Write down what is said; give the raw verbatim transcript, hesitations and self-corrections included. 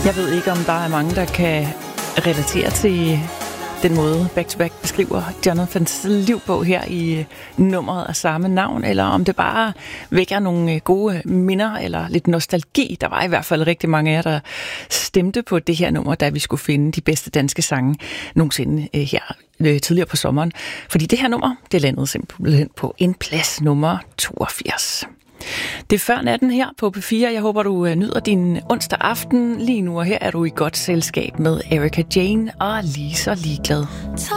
Jeg ved ikke, om der er mange, der kan relatere til den måde Back to Back beskriver Jonathans liv på her i nummeret af samme navn, eller om det bare vækker nogle gode minder eller lidt nostalgi. Der var i hvert fald rigtig mange af jer, der stemte på det her nummer, da vi skulle finde de bedste danske sange nogensinde her tidligere på sommeren. Fordi det her nummer, det landede simpelthen på en plads nummer toogfirs. Det er før natten her på P fire. Jeg håber, du nyder din onsdag aften. Lige nu og her er du i godt selskab med Erika Jane og Lige så ligeglad.